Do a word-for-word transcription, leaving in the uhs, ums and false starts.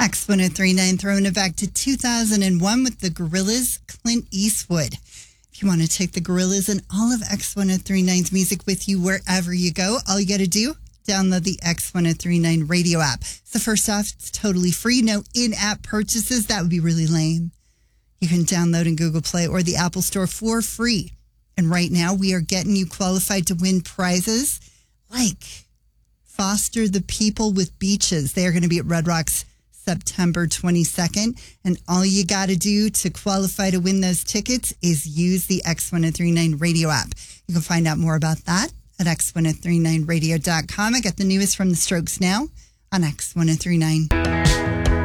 X one oh three nine throwing it back to two thousand one with the Gorillaz, Clint Eastwood. If you want to take the Gorillaz and all of X one oh three nine's music with you wherever you go, all you got to do, download the X one oh three nine radio app. So first off, it's totally free. No in-app purchases. That would be really lame. You can download in Google Play or the Apple Store for free. And right now, we are getting you qualified to win prizes like Foster the People with Beaches. They are going to be at Red Rocks September twenty-second. And all you got to do to qualify to win those tickets is use the X one oh three nine radio app. You can find out more about that at x one oh three nine radio dot com. I got the newest from the Strokes now on X one oh three nine.